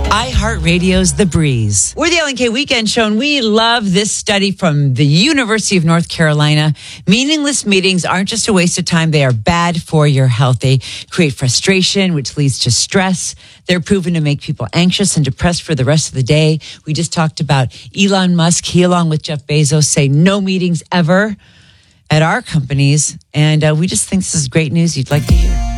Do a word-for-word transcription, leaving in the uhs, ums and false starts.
iHeartRadio's The Breeze. We're the L N K Weekend Show, and we love this study from the University of North Carolina. Meaningless meetings aren't just a waste of time. They are bad for your health. They create frustration, which leads to stress. They're proven to make people anxious and depressed for the rest of the day. We just talked about Elon Musk. He, along with Jeff Bezos, say no meetings ever at our companies. And uh, we just think this is great news you'd like to hear.